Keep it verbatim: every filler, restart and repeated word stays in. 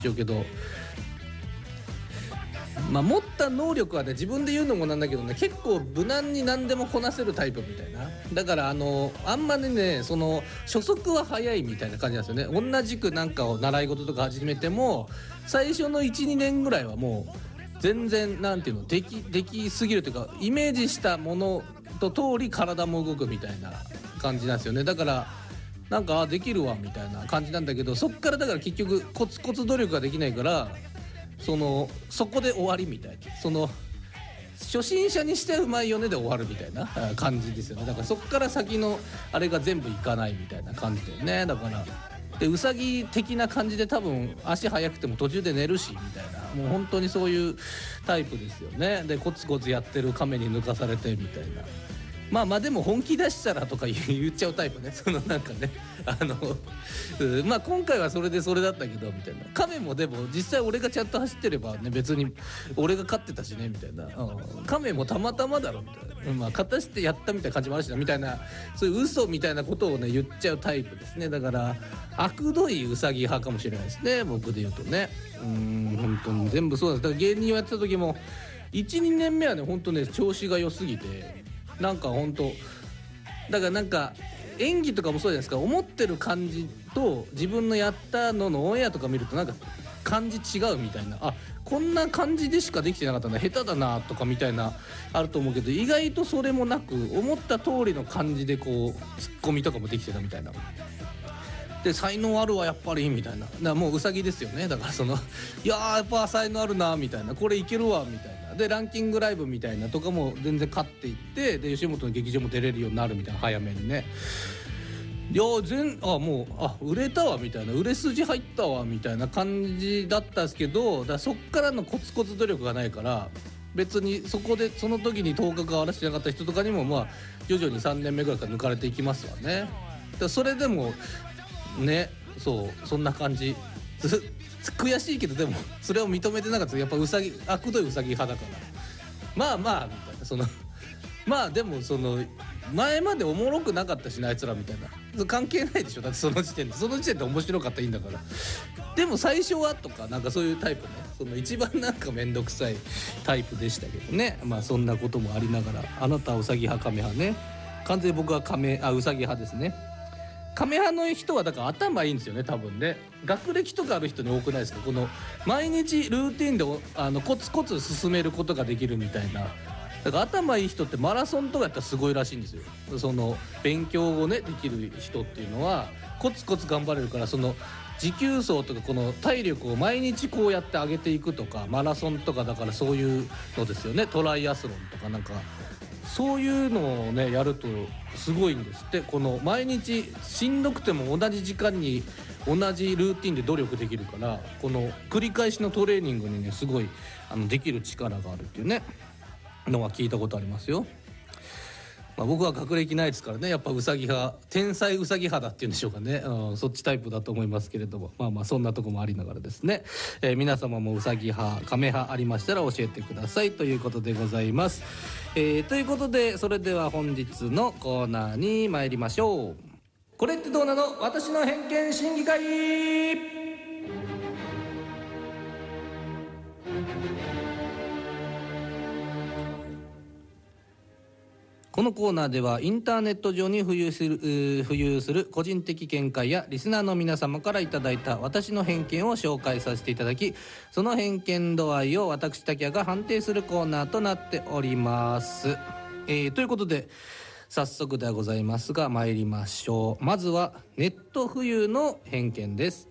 うけど、まあ持った能力はね、自分で言うのもなんだけどね、結構無難に何でもこなせるタイプみたいな。だからあのあんまりね、その初速は早いみたいな感じなんですよね。同じくなんかを習い事とか始めても最初の いちにねんぐらいはもう全然なんていうの、できできすぎるというか、イメージしたものと通り体も動くみたいな感じなんですよね。だからなんかあできるわみたいな感じなんだけど、そっからだから結局コツコツ努力ができないから、そのそこで終わりみたいな、その初心者にしてうまいよねで終わるみたいな感じですよね。だからそっから先のあれが全部いかないみたいな感じだよね。だからでウサギ的な感じで多分足速くても途中で寝るしみたいな、もう本当にそういうタイプですよね。でコツコツやってる亀に抜かされてみたいな。まあまあでも本気出したらとか言っちゃうタイプね。そのなんかね、あのまあ今回はそれでそれだったけどみたいな。亀もでも実際俺がちゃんと走ってればね、別に俺が勝ってたしねみたいな、うん、亀もたまたまだろみたいな、まあ勝たしてやったみたいな感じもあるしなみたいな、そういう嘘みたいなことをね言っちゃうタイプですね。だから悪どいウサギ派かもしれないですね、僕で言うとね。うーん本当に全部そうなんです。だから芸人をやってた時もいちにねんめはね本当ね調子が良すぎて、なんか本当だからなんか演技とかもそうじゃないですか、思ってる感じと自分のやったののオンエアとか見るとなんか感じ違うみたいな、あこんな感じでしかできてなかったんだ、下手だなとかみたいなあると思うけど、意外とそれもなく思った通りの感じでこうツッコミとかもできてたみたいな。で才能あるわやっぱりみたいな、だからもうウサギですよね。だからそのいやーやっぱ才能あるなみたいな、これいけるわみたいな。でランキングライブみたいなとかも全然勝っていって、で吉本の劇場も出れるようになるみたいな、早めにね。いや全あもうあ売れたわみたいな、売れ筋入ったわみたいな感じだったんですけど、だからそっからのコツコツ努力がないから、別にそこでその時に頭角を現してなかった人とかにもまあ徐々にさんねんめぐらいから抜かれていきますわね。だからそれでもね、そうそんな感じ悔しいけど、でもそれを認めてなかった。やっぱウサギ悪どいウサギ派だから、まあまあみたいな、そのまあでもその前までおもろくなかったしなあいつらみたいな、関係ないでしょ。だってその時点でその時点で面白かったらいいんだから。でも最初はとかなんかそういうタイプね、その一番なんかめんどくさいタイプでしたけどね。まあそんなこともありながら、あなたはウサギ派亀派ね。完全に僕は亀あウサギ派ですね。亀派の人はだから頭いいんですよね多分ね。学歴とかある人に多くないですか、この毎日ルーティンであのコツコツ進めることができるみたいな。だから頭いい人ってマラソンとかやったらすごいらしいんですよ。その勉強をねできる人っていうのはコツコツ頑張れるから、その持久走とかこの体力を毎日こうやって上げていくとか、マラソンとかだからそういうのですよね。トライアスロンとかなんかそういうのをねやるとすごいんですって。この毎日しんどくても同じ時間に同じルーティンで努力できるから、この繰り返しのトレーニングにねすごいあのできる力があるっていうねのは聞いたことありますよ。まあ、僕は学歴ないですからね、やっぱウサギ派、天才ウサギ派だっていうんでしょうかね、うん、そっちタイプだと思いますけれども、まあまあそんなとこもありながらですね、えー、皆様もウサギ派亀派ありましたら教えてくださいということでございます。えー、ということでそれでは本日のコーナーに参りましょう。これってどうなの、私の偏見審議会。このコーナーではインターネット上に浮遊する、浮遊する個人的見解やリスナーの皆様からいただいた私の偏見を紹介させていただき、その偏見度合いを私竹谷が判定するコーナーとなっております。えー、ということで早速ではございますが参りましょう。まずはネット浮遊の偏見です。